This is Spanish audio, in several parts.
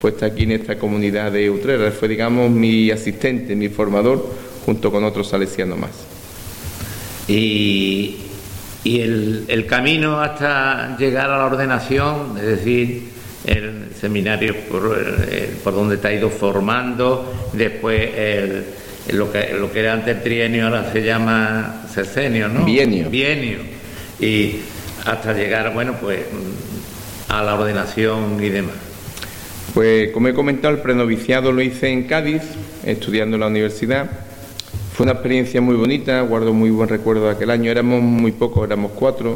puesta aquí en esta comunidad de Utrera. Él fue, digamos, mi asistente, mi formador, junto con otros salesianos más. Y el camino hasta llegar a la ordenación, es decir, el seminario por donde te ha ido formando, después lo que era antes el trienio ahora se llama sexenio, ¿no? Bienio. Y hasta llegar, bueno, pues a la ordenación y demás. Pues como he comentado, el prenoviciado lo hice en Cádiz, estudiando en la universidad. Fue una experiencia muy bonita, guardo muy buen recuerdo de aquel año. Éramos muy pocos, éramos 4.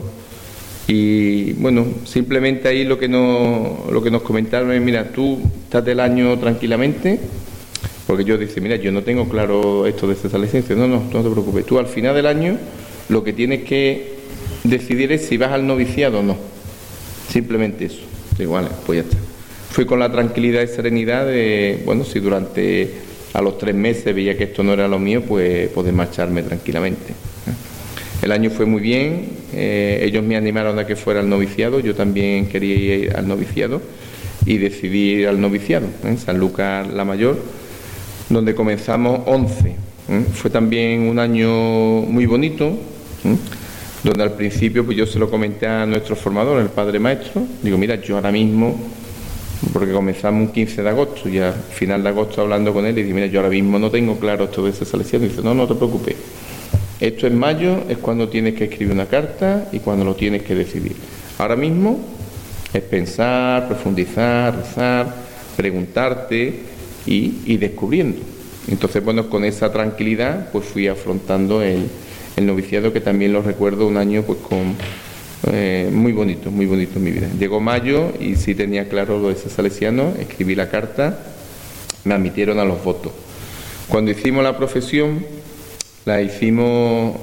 Y bueno, simplemente ahí lo que nos comentaron es: mira, tú estás del año tranquilamente, porque yo dije, mira, yo no tengo claro esto de esta salesiancia. No te preocupes, tú al final del año lo que tienes que decidir es si vas al noviciado o no. Simplemente eso. Igual, pues ya está. Fui con la tranquilidad y serenidad de, bueno, si a los 3 meses veía que esto no era lo mío, pues poder marcharme tranquilamente. El año fue muy bien, ellos me animaron a que fuera al noviciado, yo también quería ir al noviciado y decidí ir al noviciado, en San Lucas la Mayor, donde comenzamos 11. Fue también un año muy bonito, donde al principio pues yo se lo comenté a nuestro formador, el padre maestro. Digo, mira, yo ahora mismo, porque comenzamos un 15 de agosto y al final de agosto hablando con él, y dije, mira, yo ahora mismo no tengo claro esto de ese salesiano. Y dice, no te preocupes, esto en mayo es cuando tienes que escribir una carta y cuando lo tienes que decidir. Ahora mismo es pensar, profundizar, rezar, preguntarte y descubriendo. Entonces, bueno, con esa tranquilidad pues fui afrontando el noviciado, que también lo recuerdo un año pues con muy bonito en mi vida. Llegó mayo y sí tenía claro lo de ese salesiano, escribí la carta, me admitieron a los votos. Cuando hicimos la profesión, la hicimos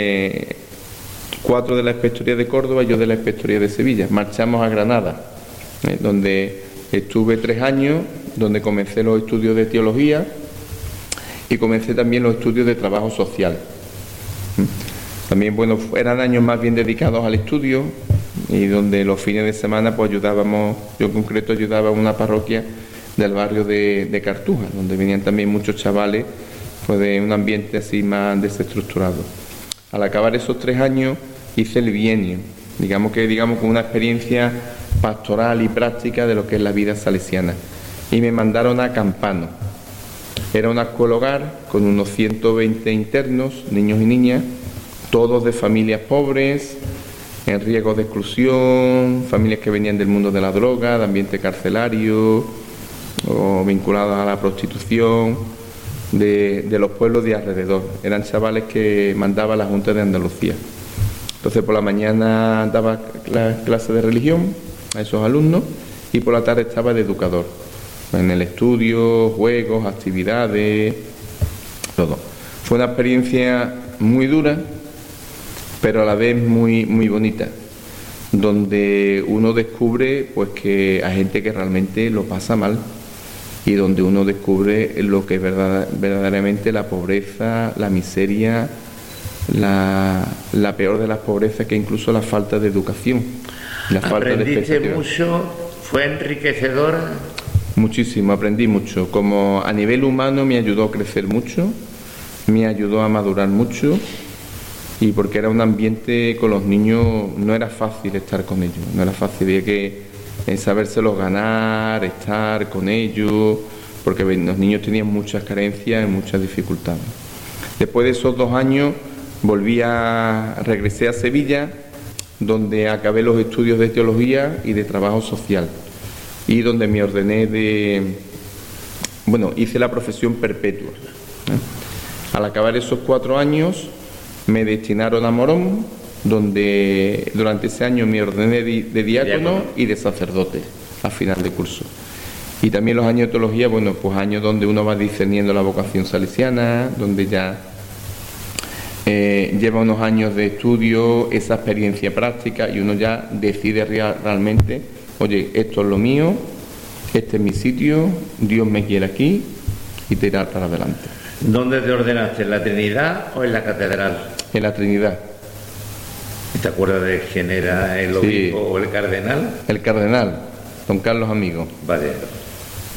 4 de la Inspectoría de Córdoba y yo de la Inspectoría de Sevilla. Marchamos a Granada, donde estuve 3 años, donde comencé los estudios de teología y comencé también los estudios de trabajo social. También, bueno, eran años más bien dedicados al estudio y donde los fines de semana pues ayudábamos, yo en concreto ayudaba a una parroquia del barrio de Cartuja, donde venían también muchos chavales pues de un ambiente así más desestructurado. Al acabar esos 3 años hice el bienio, digamos con una experiencia pastoral y práctica de lo que es la vida salesiana, y me mandaron a Campano. Era una escuela hogar con unos 120 internos, niños y niñas, todos de familias pobres, en riesgo de exclusión, familias que venían del mundo de la droga, de ambiente carcelario, o vinculados a la prostitución, de los pueblos de alrededor. Eran chavales que mandaba la Junta de Andalucía. Entonces por la mañana daba clase de religión a esos alumnos y por la tarde estaba de educador, en el estudio, juegos, actividades, todo. Fue una experiencia muy dura, pero a la vez muy, muy bonita, donde uno descubre pues que hay gente que realmente lo pasa mal y donde uno descubre lo que es verdaderamente la pobreza, la miseria, la peor de las pobrezas, que incluso la falta de educación, la falta de expectativa. ¿Aprendiste mucho? ¿Fue enriquecedora? Muchísimo, aprendí mucho. Como a nivel humano me ayudó a crecer mucho, me ayudó a madurar mucho. Y porque era un ambiente con los niños, no era fácil estar con ellos, no era fácil, había que sabérselos ganar, estar con ellos, porque los niños tenían muchas carencias y muchas dificultades. Después de esos 2 años regresé a Sevilla, donde acabé los estudios de teología y de trabajo social, y donde me ordené hice la profesión perpetua. Al acabar esos 4 años, me destinaron a Morón, donde durante ese año me ordené de diácono y de sacerdote a final de curso. Y también los años de teología, pues años donde uno va discerniendo la vocación salesiana, donde ya lleva unos años de estudio, esa experiencia práctica, y uno ya decide realmente, oye, esto es lo mío, este es mi sitio, Dios me quiere aquí, y tirar para adelante. ¿Dónde te ordenaste? ¿En la Trinidad o en la Catedral? En la Trinidad. ¿Te acuerdas de quién era el obispo o el cardenal? El cardenal, don Carlos Amigo. Vale.